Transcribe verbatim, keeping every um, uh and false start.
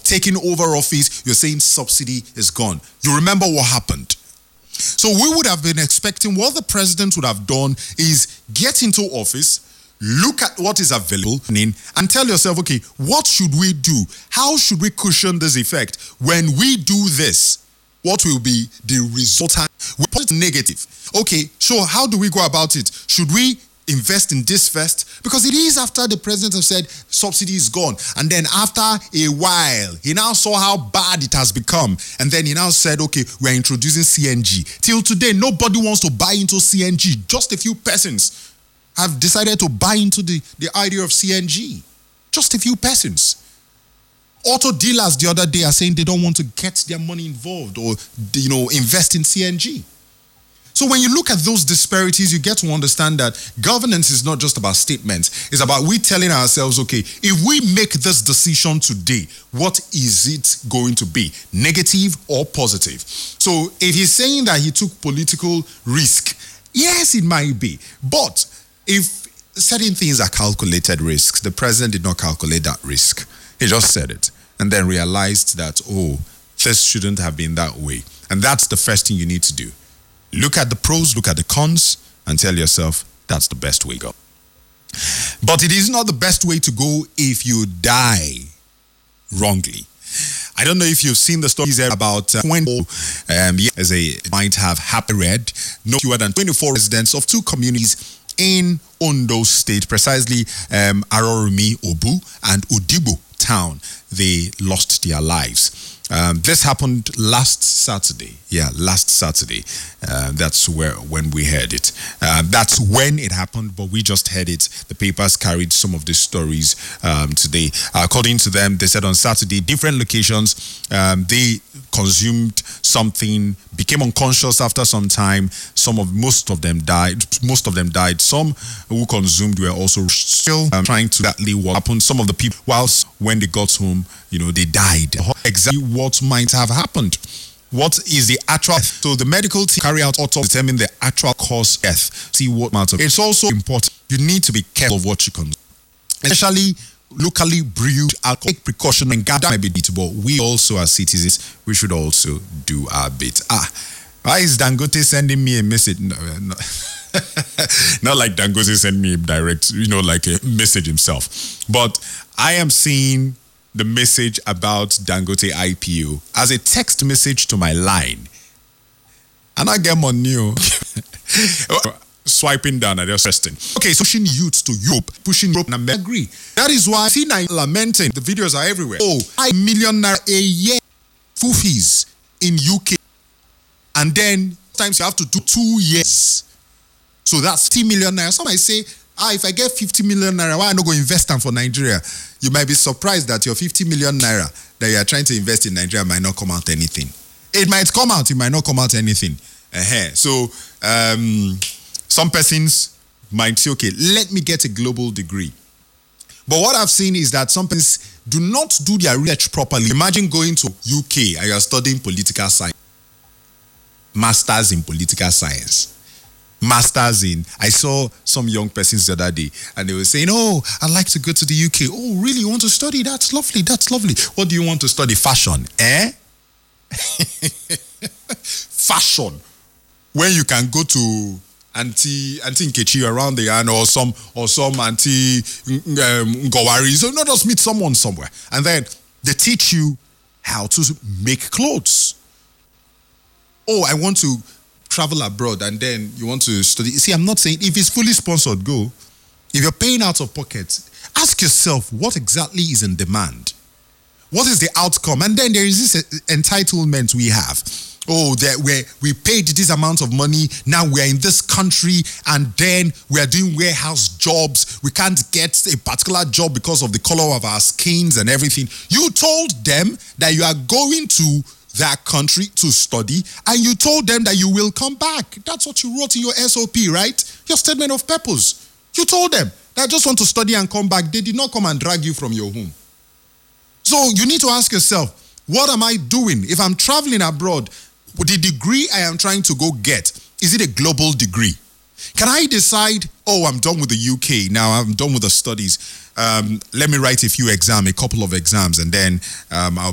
taking over office, you're saying subsidy is gone. You remember what happened. So we would have been expecting what the president would have done is get into office, look at what is available, and tell yourself, okay, what should we do? How should we cushion this effect? When we do this, what will be the result? We put it negative. Okay, so how do we go about it? Should we invest in this first? Because it is after the president has said subsidy is gone, and then after a while he now saw how bad it has become, and then he now said, okay, we're introducing C N G. Till today nobody wants to buy into C N G. Just a few persons have decided to buy into the, the idea of C N G. Just a few persons. Auto dealers the other day are saying they don't want to get their money involved or, you know, invest in C N G. So when you look at those disparities, you get to understand that governance is not just about statements. It's about we telling ourselves, okay, if we make this decision today, what is it going to be? Negative or positive? So if he's saying that he took political risk, yes, it might be. But if certain things are calculated risks, the president did not calculate that risk. He just said it and then realized that, oh, this shouldn't have been that way. And that's the first thing you need to do. Look at the pros, look at the cons, and tell yourself that's the best way to go. But it is not the best way to go if you die wrongly. I don't know if you've seen the stories about uh, when um, as a might have happy read, no fewer than twenty-four residents of two communities in Ondo State, precisely um, Arorumi, Obu, and Udibo town, they lost their lives. Um, this happened last Saturday. Yeah, last Saturday. Uh, that's where when we heard it. Uh, that's when it happened, but we just heard it. The papers carried some of these stories um, today. Uh, according to them, they said on Saturday, different locations, um, they consumed something, became unconscious after some time. Some of most of them died. Most of them died. Some who consumed were also still um, trying to exactly what happened. Some of the people, whilst when they got home, you know, they died. Exactly what might have happened. What is the actual death? So the medical team carry out autopsy to determine the actual cause of death. See what matters. It's also important. You need to be careful of what you consume, especially locally brewed alcohol. Take precaution and gather might be but we also as citizens, we should also do our bit. Ah, why is Dangote sending me a message? No, no. Not like Dangote sent me a direct, you know, like a message himself. But I am seeing the message about Dangote I P O as a text message to my line. And I get money new. Swiping down and just resting. Okay, so pushing youth to Europe, pushing Europe, and I agree. That is why I see now lamenting. The videos are everywhere. Oh, five million naira a year full fees in U K. And then sometimes you have to do two years. So that's fifty million naira. Some might say, ah, if I get fifty million naira, why I not go invest them for Nigeria? You might be surprised that your fifty million naira that you are trying to invest in Nigeria might not come out anything. It might come out, it might not come out anything. Uh-huh. So um, some persons might say, okay, let me get a global degree. But what I've seen is that some persons do not do their research properly. Imagine going to U K and you're studying political science. Masters in political science. Masters in, I saw some young persons the other day and they were saying, oh, I'd like to go to the U K. Oh, really? You want to study? That's lovely. That's lovely. What do you want to study? Fashion. Eh? Fashion. When you can go to Auntie Auntie Nkechi around the end or some or some Auntie um, Ngowari. So not just meet someone somewhere. And then they teach you how to make clothes. Oh, I want to travel abroad and then you want to study. See, I'm not saying if it's fully sponsored, go. If you're paying out of pocket, ask yourself what exactly is in demand. What is the outcome? And then there is this entitlement we have. Oh, that we we paid this amount of money. Now we're in this country and then we are doing warehouse jobs. We can't get a particular job because of the color of our skins and everything. You told them that you are going to that country to study and you told them that you will come back. That's what you wrote in your S O P, right? Your statement of purpose. You told them that I just want to study and come back. They did not come and drag you from your home. So you need to ask yourself, what am I doing? If I'm traveling abroad, the degree I am trying to go get, is it a global degree? Can I decide, oh, I'm done with the U K, now I'm done with the studies. Um, let me write a few exams, a couple of exams, and then um, I'll